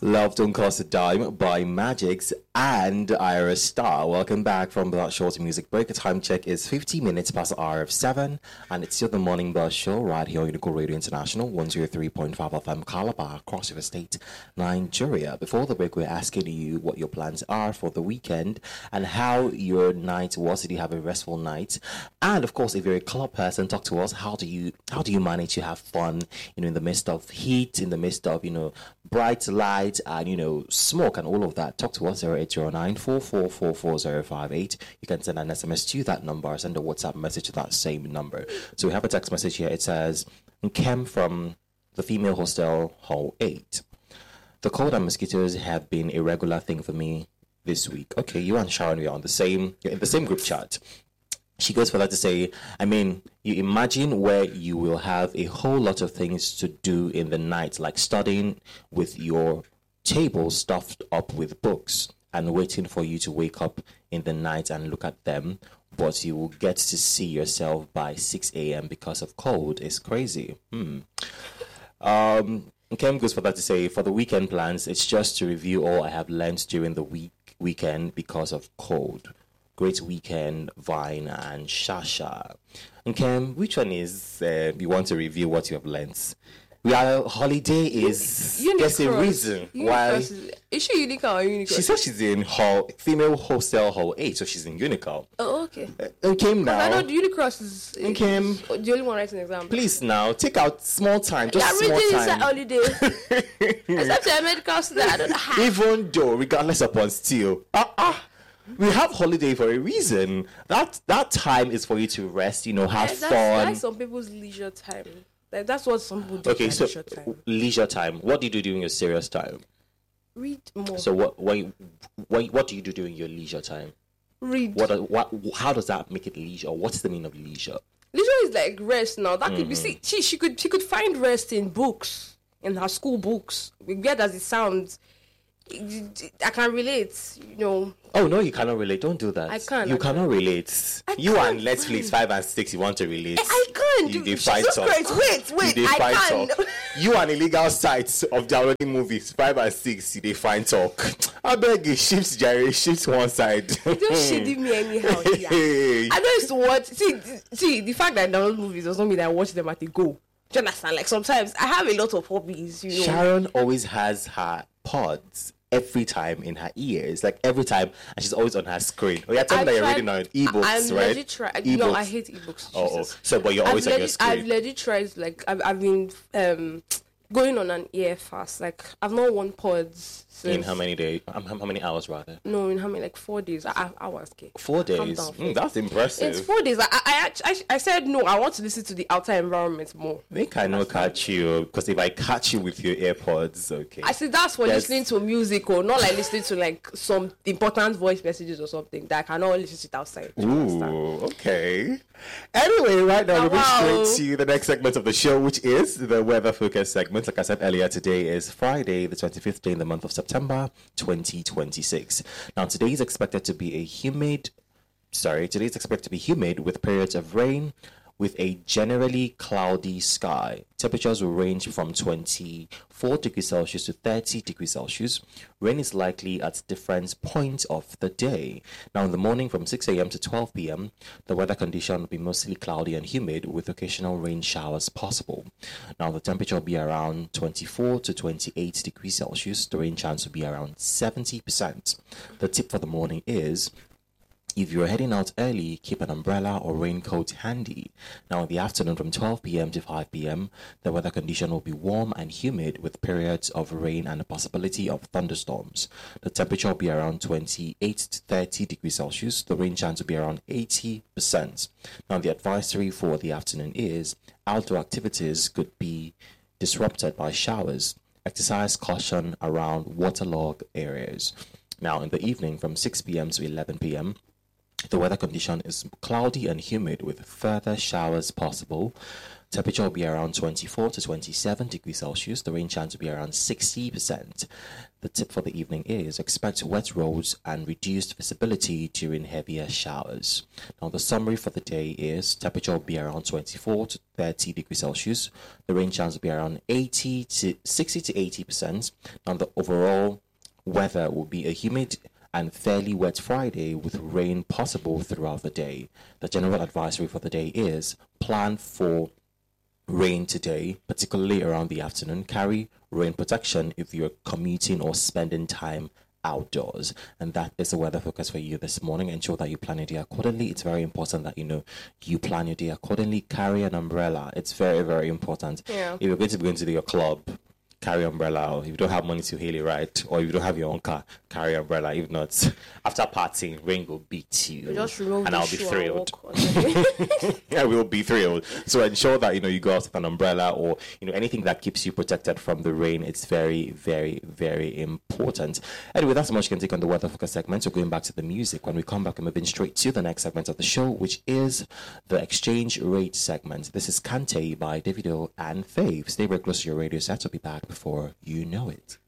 Love Don't Cost a Dime by Magix and Iris Star. Welcome back from that short music break. The time check is 50 minutes past the hour of 7, and it's still the Morning Buzz Show right here on Unico Radio International, 103.5 FM Calabar, across River State, Nigeria. Before the break, we're asking you what your plans are for the weekend and how your night was. Did you have a restful night? And of course, if you're a club person, talk to us. How do you manage to have fun, in the midst of heat, in the midst of, bright light and, smoke and all of that? Talk to us, 0809 4444058. You can send an SMS to that number or send a WhatsApp message to that same number. So we have a text message here. It says, Kem from the female hostel, Hall 8. The cold and mosquitoes have been a regular thing for me this week. Okay, you and Sharon, you're in the same group chat. She goes further to say, you imagine where you will have a whole lot of things to do in the night, like studying with your table stuffed up with books and waiting for you to wake up in the night and look at them, but you will get to see yourself by 6 a.m. because of cold. It's crazy. Kem goes further to say, for the weekend plans, it's just to review all I have learned during the weekend because of cold. Great weekend, Vine and Shasha. And Kem, which one is you want to review what you have learnt? Our holiday is there's a reason why. Is she Unica or Unicross? She said she's in female hostel Hall 8, so she's in Unica. Oh, okay. And Kem now. I know Unicross is Kem, the only one writing an exam. Please now take out small time, just small time. Is holiday. Except a medical student, I don't have. Even though, regardless upon still, we have holiday for a reason. That time is for you to rest, have fun. That's some people's leisure time. That's what some people do. Okay, so leisure time. Leisure time. What do you do during your serious time? Read more. So what do you do during your leisure time? Read. How does that make it leisure? What's the meaning of leisure? Leisure is like rest now. That could be she could find rest in books, in her school books. Weird as it sounds, I can relate, Oh no, you cannot relate. Don't do that. I can't. You cannot relate. You and Netflix 5 and 6, you want to relate. I can't. They fight talk. Wait. I can't. You and illegal sites of downloading movies 5 and 6, they find talk. I beg you, shift one side. Don't shitty me anyhow. Yeah. I know it's to watch. See, the fact that I download movies does not mean that I watch them at a go. Do you understand? Like sometimes I have a lot of hobbies. Sharon always has her pods every time in her ears, like every time, and she's always on her screen. Oh, you're telling me that you're reading on ebooks, right? Ebooks. No, I hate ebooks. Oh. So, but you're always on your screen. I've legit tried, like, I've been going on an ear fast. Like, I've not worn pods since. In how many days? How many hours, rather? No, in how many? Like 4 days. I was okay. 4 days? That's impressive. It's 4 days. I said, no, I want to listen to the outer environment more. They cannot catch you, because if I catch you with your AirPods, okay. I said, that's for listening to music, or not like listening to like some important voice messages or something that I cannot listen to it outside. Ooh, okay. Anyway, right now, we'll be straight to the next segment of the show, which is the weather focus segment. Like I said earlier, today is Friday, the 25th day in the month of September, 2026. Now, today is expected to be humid with periods of rain, with a generally cloudy sky. Temperatures will range from 24 degrees Celsius to 30 degrees Celsius. Rain is likely at different points of the day. Now, in the morning from 6 a.m. to 12 p.m., the weather condition will be mostly cloudy and humid with occasional rain showers possible. Now, the temperature will be around 24 to 28 degrees Celsius. The rain chance will be around 70%. The tip for the morning is, if you're heading out early, keep an umbrella or raincoat handy. Now, in the afternoon from 12 p.m. to 5 p.m., the weather condition will be warm and humid with periods of rain and a possibility of thunderstorms. The temperature will be around 28 to 30 degrees Celsius. The rain chance will be around 80%. Now, the advisory for the afternoon is outdoor activities could be disrupted by showers. Exercise caution around waterlogged areas. Now, in the evening from 6 p.m. to 11 p.m., the weather condition is cloudy and humid with further showers possible. Temperature will be around 24 to 27 degrees Celsius. The rain chance will be around 60%. The tip for the evening is expect wet roads and reduced visibility during heavier showers. Now, the summary for the day is temperature will be around 24 to 30 degrees Celsius. The rain chance will be around 60 to 80%. Now, the overall weather will be a humid and fairly wet Friday with rain possible throughout the day. The general advisory for the day is plan for rain today, particularly around the afternoon. Carry rain protection if you're commuting or spending time outdoors. And that is the weather focus for you this morning. Ensure that you plan your day accordingly. It's very important that you plan your day accordingly. Carry an umbrella. It's very, very important. Yeah. If you're going to be going to your club, carry umbrella. If you don't have money to hail it, right, or if you don't have your own car, carry umbrella. If not, after partying, rain will beat you, just remove and the I'll be shoe and thrilled. walk on I will be thrilled. So ensure that you go out with an umbrella or anything that keeps you protected from the rain. It's very, very, very important. Anyway, that's how much you can take on the weather focus segment. So going back to the music, when we come back, we're moving straight to the next segment of the show, which is the exchange rate segment. This is Kante by Davido and Fave. Stay very close to your radio set. We'll be back before you know it.